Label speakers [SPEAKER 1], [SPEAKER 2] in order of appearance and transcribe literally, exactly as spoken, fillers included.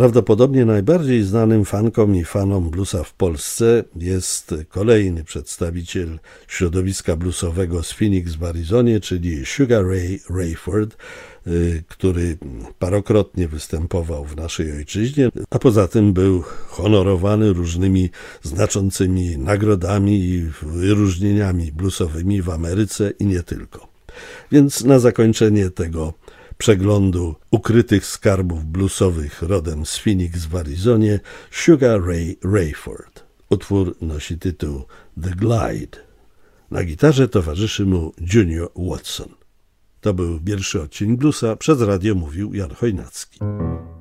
[SPEAKER 1] Prawdopodobnie najbardziej znanym fankom i fanom bluesa w Polsce jest kolejny przedstawiciel środowiska bluesowego z Phoenix w Arizonie, czyli Sugar Ray Rayford, który parokrotnie występował w naszej ojczyźnie, a poza tym był honorowany różnymi znaczącymi nagrodami i wyróżnieniami bluesowymi w Ameryce i nie tylko. Więc na zakończenie tego przeglądu ukrytych skarbów bluesowych rodem z Phoenix w Arizonie Sugar Ray Rayford. Utwór nosi tytuł The Glide. Na gitarze towarzyszy mu Junior Watson. To był pierwszy odcinek bluesa. Przez radio mówił Jan Chojnacki.